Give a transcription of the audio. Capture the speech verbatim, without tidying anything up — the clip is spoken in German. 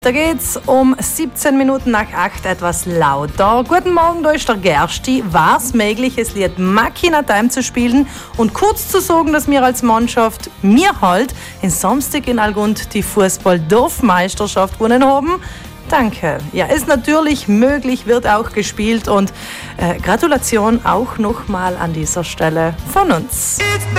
Da geht's um siebzehn Minuten nach acht etwas lauter. Guten Morgen, da ist der Gersti. War es möglich, das Lied Machina Time zu spielen und kurz zu sagen, dass wir als Mannschaft mir halt in Samstag in Algund die Fußball-Dorfmeisterschaft gewonnen haben? Danke. Ja, ist natürlich möglich, wird auch gespielt und äh, Gratulation auch nochmal an dieser Stelle von uns.